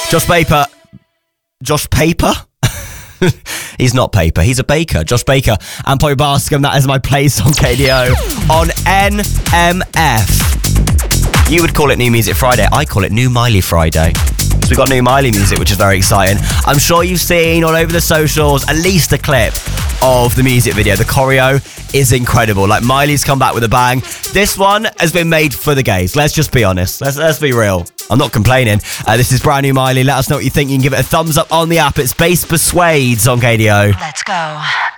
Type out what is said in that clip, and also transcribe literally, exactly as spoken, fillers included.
Josh Paper. Josh Paper? He's not Paper, he's a baker. Josh Baker and Poppy Bascom. That is my place on K D O on N M F. You would call it New Music Friday. I call it New Miley Friday. So we've got new Miley music, which is very exciting. I'm sure you've seen all over the socials at least a clip of the music video. The choreo is incredible. Like, Miley's come back with a bang. This one has been made for the gays. Let's just be honest. Let's, let's be real. I'm not complaining. Uh, this is brand new Miley. Let us know what you think. You can give it a thumbs up on the app. It's Bass Persuades on K D O. Let's go.